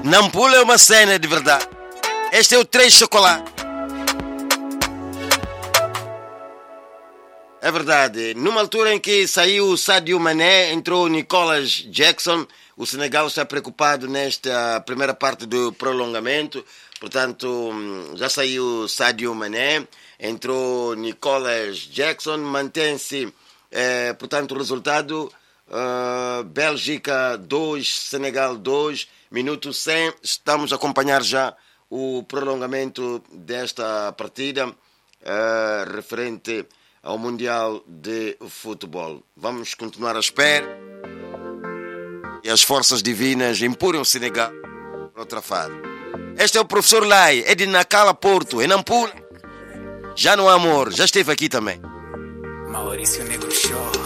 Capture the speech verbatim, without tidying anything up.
Nampula é uma cena de verdade. Este é o três chocolate. É verdade. Numa altura em que saiu o Sadio Mané, entrou o Nicolas Jackson. O Senegal está preocupado nesta primeira parte do prolongamento. Portanto, já saiu o Sadio Mané, entrou Nicolas Jackson, mantém-se, eh, portanto, o resultado, uh, Bélgica dois, Senegal dois, minuto cem. Estamos a acompanhar já o prolongamento desta partida, uh, referente ao Mundial de Futebol. Vamos continuar à espera. E as forças divinas impõem o Senegal para outra fase. Este é o professor Lai, é de Nacala, Porto, em Nampula. Já no amor, já esteve aqui também. Maurício Negro Show.